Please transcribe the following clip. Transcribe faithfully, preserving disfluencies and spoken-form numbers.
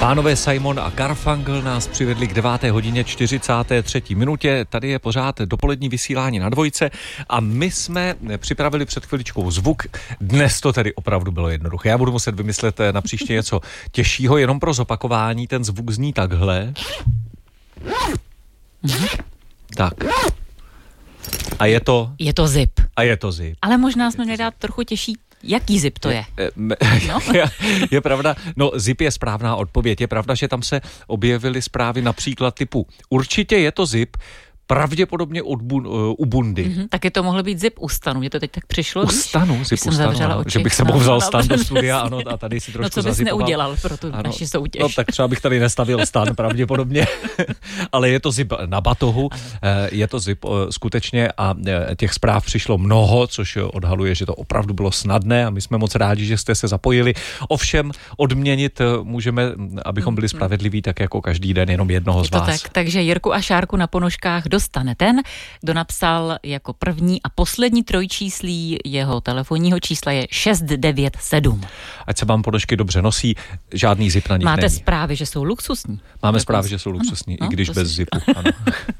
Pánové Simon a Garfunkel nás přivedli k deváté hodině čtyřicáté třetí minutě. Tady je pořád dopolední vysílání na Dvojce a my jsme připravili před chviličkou zvuk. Dnes to tedy opravdu bylo jednoduché. Já budu muset vymyslet na příště něco těžšího, jenom pro zopakování. Ten zvuk zní takhle. Mm-hmm. Tak. A je to... Je to zip. A je to zip. Ale možná jsme měli dát trochu těžší. Jaký zip to je? Je, no? je, je pravda, no zip je správná odpověď. Je pravda, že tam se objevily zprávy například typu určitě je to zip, pravděpodobně od bun, uh, u bundy. Mm-hmm, taky to mohlo být zip u stanu. Mně to teď tak přišlo. U stanu, zip u stanu, ano, že bych se mohl vzal stan do studia, ano, a tady si trošku zazipoval. No co bys neudělal pro tu ano, naši soutěž? No tak třeba bych tady nestavil stan pravděpodobně, ale je to zip na batohu, ano. Je to zip skutečně a těch zpráv přišlo mnoho, což odhaluje, že to opravdu bylo snadné a my jsme moc rádi, že jste se zapojili. Ovšem odměnit můžeme, abychom byli spravedliví, tak jako každý den jenom jednoho z vás. Tak, takže Jirku a Šárku na ponožkách dostane ten, kdo napsal jako první a poslední trojčíslí jeho telefonního čísla je šest devět sedm. Ať se vám ponožky dobře nosí, žádný zip na nich Máte není. zprávy, že jsou luxusní. Máme zprávy, že jsou luxusní, ano, i když bez zipu. Ano.